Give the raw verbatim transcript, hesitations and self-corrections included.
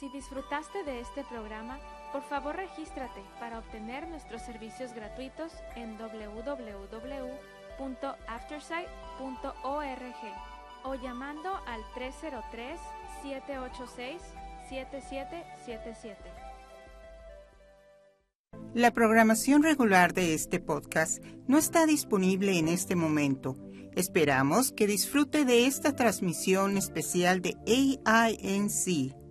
Si disfrutaste de este programa, por favor regístrate para obtener nuestros servicios gratuitos en doble u doble u doble u punto aftersight punto org o llamando al tres cero tres, siete ocho seis, siete siete siete siete. La programación regular de este podcast no está disponible en este momento. Esperamos que disfrute de esta transmisión especial de A I N C.